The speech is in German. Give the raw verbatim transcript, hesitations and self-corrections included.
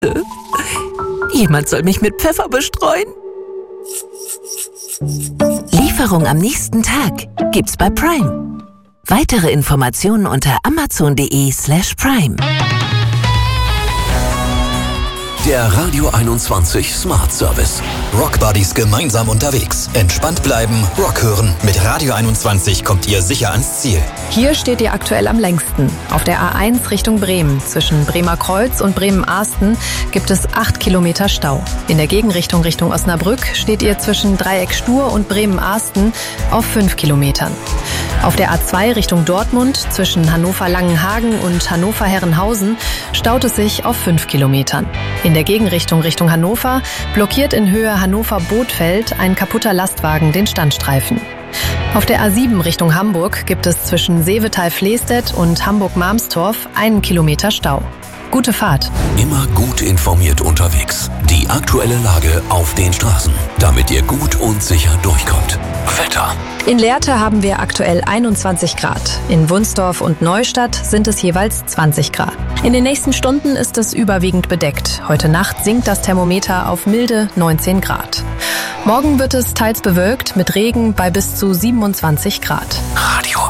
Jemand soll mich mit Pfeffer bestreuen. Lieferung am nächsten Tag gibt's bei Prime. Weitere Informationen unter amazon.de slash prime. Der Radio einundzwanzig Smart Service. Rock Buddies gemeinsam unterwegs. Entspannt bleiben, Rock hören. Mit Radio einundzwanzig kommt ihr sicher ans Ziel. Hier steht ihr aktuell am längsten. Auf der A eins Richtung Bremen. Zwischen Bremer Kreuz und Bremen-Ahsten gibt es acht Kilometer Stau. In der Gegenrichtung Richtung Osnabrück steht ihr zwischen Dreieck Stur und Bremen-Ahsten auf fünf Kilometern. Auf der A zwei Richtung Dortmund zwischen Hannover-Langenhagen und Hannover-Herrenhausen staut es sich auf fünf Kilometern. In der Gegenrichtung Richtung Hannover blockiert in Höhe Hannover-Bothfeld ein kaputter Lastwagen den Standstreifen. Auf der A sieben Richtung Hamburg gibt es zwischen Seevetal-Flestedt und Hamburg-Marmstorf einen Kilometer Stau. Gute Fahrt. Immer gut informiert unterwegs. Die aktuelle Lage auf den Straßen, damit ihr gut und sicher durchkommt. Wetter. In Lehrte haben wir aktuell einundzwanzig Grad. In Wunsdorf und Neustadt sind es jeweils zwanzig Grad. In den nächsten Stunden ist es überwiegend bedeckt. Heute Nacht sinkt das Thermometer auf milde neunzehn Grad. Morgen wird es teils bewölkt mit Regen bei bis zu siebenundzwanzig Grad. Radio